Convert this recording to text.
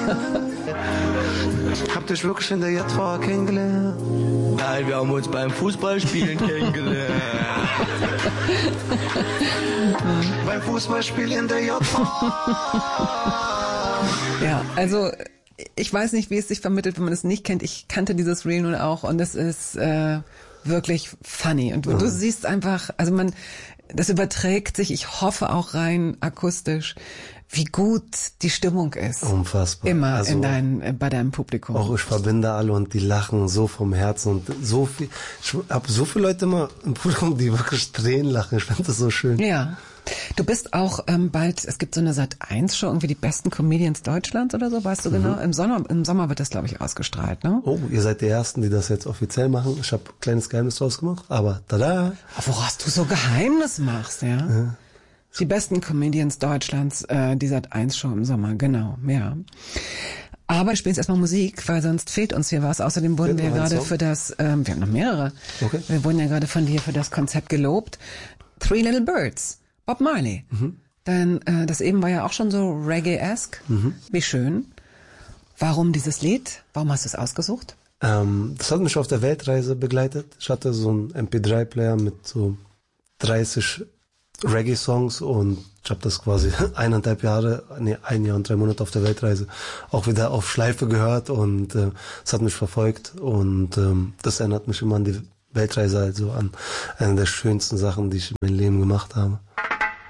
Habt ihr euch wirklich in der JVA kennengelernt? Nein, wir haben uns beim Fußballspielen kennengelernt. Beim Fußballspiel in der JVA. Ja, also ich weiß nicht, wie es sich vermittelt, wenn man es nicht kennt. Ich kannte dieses Reel nun auch und es ist wirklich funny. Und du siehst einfach, also das überträgt sich, ich hoffe auch rein akustisch, wie gut die Stimmung ist. Unfassbar. Immer also, bei deinem Publikum. Auch ich verbinde alle und die lachen so vom Herzen und so viel. Ich habe so viele Leute immer im Publikum, die wirklich Tränen lachen. Ich finde das so schön. Ja. Du bist auch bald, es gibt so eine Sat.1-Show, irgendwie die besten Comedians Deutschlands oder so, weißt du genau? Im Sommer wird das, glaube ich, ausgestrahlt, ne? Oh, ihr seid die Ersten, die das jetzt offiziell machen. Ich habe ein kleines Geheimnis draus gemacht, aber tada! Woraus du so Geheimnis machst, ja? Die besten Comedians Deutschlands, die Sat.1-Show im Sommer, genau, ja. Aber wir spielen jetzt erstmal Musik, weil sonst fehlt uns hier was. Außerdem wurden wir gerade für das, wir haben noch mehrere. Okay. Wir wurden ja gerade von dir für das Konzept gelobt. Three Little Birds. Bob Marley. Denn das eben war ja auch schon so Reggae-esque. Wie schön. Warum dieses Lied? Warum hast du es ausgesucht? Das hat mich auf der Weltreise begleitet. Ich hatte so einen MP3-Player mit so 30 Reggae-Songs und ich habe das quasi 1,5 Jahre, ein Jahr und 3 Monate auf der Weltreise auch wieder auf Schleife gehört und es hat mich verfolgt und das erinnert mich immer an die Weltreise, also an eine der schönsten Sachen, die ich in meinem Leben gemacht habe.